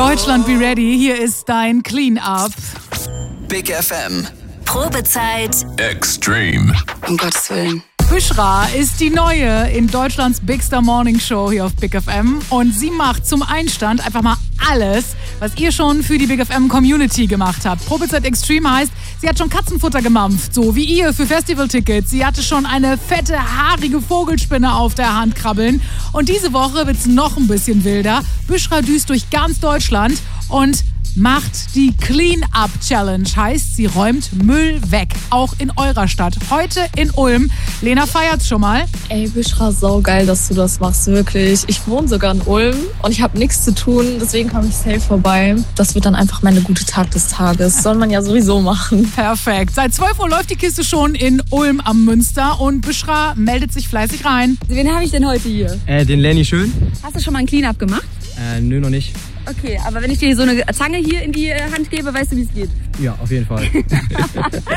Deutschland, be ready. Hier ist dein Clean-Up. Big FM. Probezeit Extreme. Um Gottes Willen. Büschra ist die Neue in Deutschlands Bigster Morning Show hier auf Big FM. Und sie macht zum Einstand einfach mal alles, was ihr schon für die Big FM Community gemacht habt. Probezeit Extreme heißt, sie hat schon Katzenfutter gemampft, so wie ihr für Festivaltickets. Sie hatte schon eine fette, haarige Vogelspinne auf der Hand krabbeln. Und diese Woche wird's noch ein bisschen wilder. Büschra düst durch ganz Deutschland und macht die Clean-Up-Challenge. Heißt, sie räumt Müll weg. Auch in eurer Stadt. Heute in Ulm. Lena feiert's schon mal. Ey, Büschra, saugeil, dass du das machst, wirklich. Ich wohne sogar in Ulm und ich habe nichts zu tun, deswegen komme ich safe vorbei. Das wird dann einfach meine gute Tat des Tages. Soll man ja sowieso machen. Perfekt. Seit 12 Uhr läuft die Kiste schon in Ulm am Münster und Büschra meldet sich fleißig rein. Wen habe ich denn heute hier? Den Lenny Schön. Hast du schon mal ein Clean-Up gemacht? Nö, noch nicht. Okay, aber wenn ich dir so eine Zange hier in die Hand gebe, weißt du, wie es geht? Ja, auf jeden Fall.